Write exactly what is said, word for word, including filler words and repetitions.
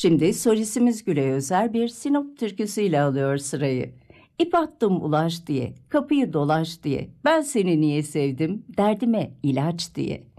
Şimdi solistimiz Gülay Özer bir Sinop türküsüyle alıyor sırayı. İp attım ulaş diye, kapıyı dolaş diye, ben seni niye sevdim, derdime ilaç diye.